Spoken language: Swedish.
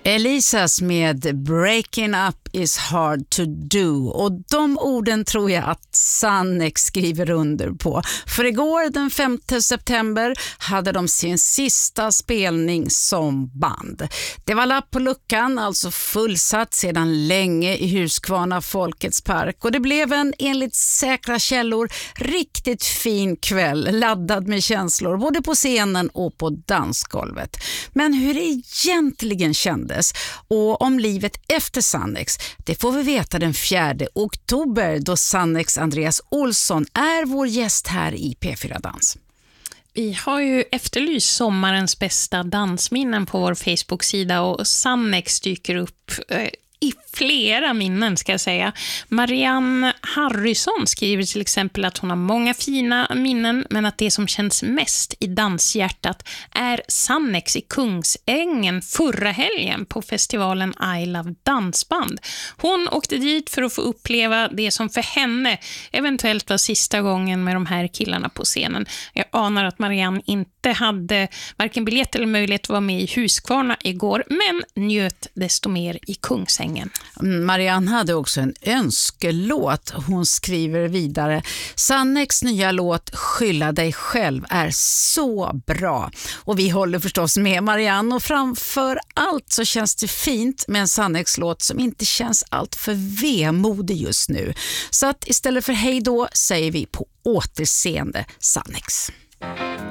Elisas med Breaking Up is hard to do, och de orden tror jag att Sannex skriver under på. För igår den 5 september hade de sin sista spelning som band. Det var lapp på luckan, alltså fullsatt sedan länge i Huskvarna Folkets park, och det blev en enligt säkra källor riktigt fin kväll, laddad med känslor både på scenen och på dansgolvet. Men hur det egentligen kändes och om livet efter Sannex, det får vi veta den 4 oktober då Sannex Andreas Olsson är vår gäst här i P4 Dans. Vi har ju efterlyst sommarens bästa dansminnen på vår Facebook-sida, och Sannex dyker upp i flera minnen, ska jag säga. Marianne Harrison skriver till exempel att hon har många fina minnen, men att det som känns mest i danshjärtat är Sannex i Kungsängen förra helgen på festivalen I Love Dansband. Hon åkte dit för att få uppleva det som för henne eventuellt var sista gången med de här killarna på scenen. Jag anar att Marianne inte hade varken biljett eller möjlighet att vara med i Huskvarna igår, men njöt desto mer i Kungsängen. Marianne hade också en önskelåt. Hon skriver vidare: Sannex nya låt Skylla dig själv är så bra. Och vi håller förstås med Marianne, och framför allt så känns det fint med en Sannex-låt som inte känns allt för vemodig just nu. Så att istället för hej då säger vi på återseende Sannex.